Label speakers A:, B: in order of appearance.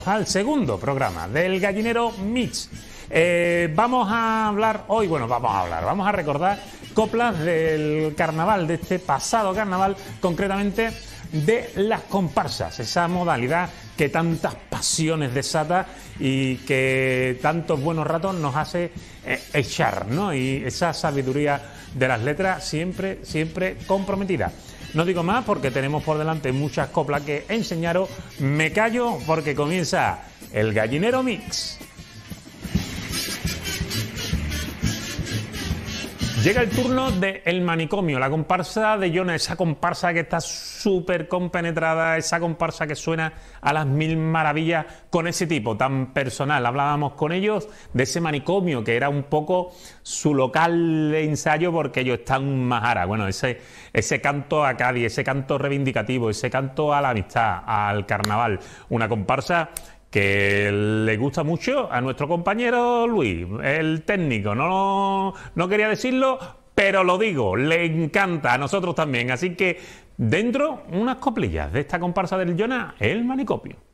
A: Al segundo programa del Gallinero Mix. Vamos a recordar coplas del carnaval, de este pasado carnaval, concretamente de las comparsas, esa modalidad que tantas pasiones desata y que tantos buenos ratos nos hace echar, ¿no? Y esa sabiduría de las letras siempre comprometida. No digo más porque tenemos por delante muchas coplas que enseñaros. Me callo porque comienza el Gallinero Mix. Llega el turno de El Manicomio, la comparsa de Yona, esa comparsa que está súper compenetrada, esa comparsa que suena a las mil maravillas con ese tipo tan personal. Hablábamos con ellos de ese manicomio que era un poco su local de ensayo porque ellos están en Majara. Bueno, ese canto a Cádiz, ese canto reivindicativo, ese canto a la amistad, al carnaval. Una comparsa que le gusta mucho a nuestro compañero Luis, el técnico. No quería decirlo, pero lo digo, le encanta, a nosotros también. Así que dentro unas coplillas de esta comparsa del Yona, El Manicomio.